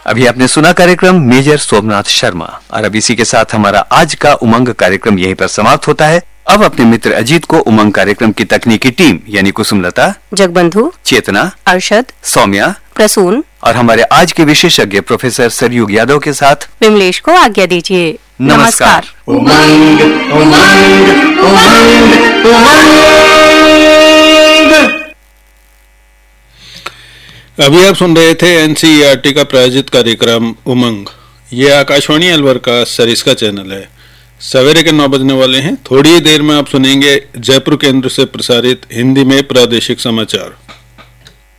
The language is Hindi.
अभी आपने सुना कार्यक्रम मेजर सोमनाथ शर्मा और अब इसी के साथ हमारा आज का उमंग कार्यक्रम यहीं पर समाप्त होता है। अब अपने मित्र अजीत को उमंग कार्यक्रम की तकनीकी टीम यानी कुसुमलता, जगबंधु, चेतना, अर्शद, सौम्या, प्रसून और हमारे आज के विशेषज्ञ प्रोफेसर सरयुग यादव के साथ विमलेश को आज्ञा दीजिए। नमस्कार। उमंग उमंग उमंग उमंग। अभी आप सुन रहे थे एनसीईआरटी का प्रायोजित कार्यक्रम उमंग। ये आकाशवाणी अलवर का सरिस्का चैनल है। सवेरे के 9 बजने वाले हैं। थोड़ी ही देर में आप सुनेंगे जयपुर केंद्र से प्रसारित हिंदी में प्रादेशिक समाचार।